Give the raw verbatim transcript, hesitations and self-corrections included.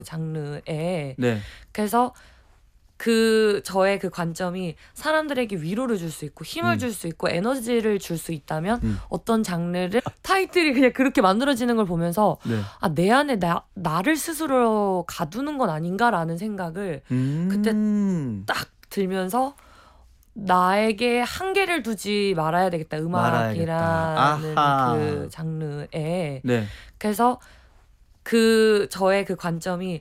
장르에 네. 그래서 그 저의 그 관점이 사람들에게 위로를 줄 수 있고 힘을 음. 줄 수 있고 에너지를 줄 수 있다면 음. 어떤 장르를 타이틀이 그냥 그렇게 만들어지는 걸 보면서 네. 아, 내 안에 나, 나를 스스로 가두는 건 아닌가라는 생각을 그때 음. 딱 들면서 나에게 한계를 두지 말아야 되겠다. 말아야겠다. 음악이라는 아하. 그 장르에 네. 그래서 그 저의 그 관점이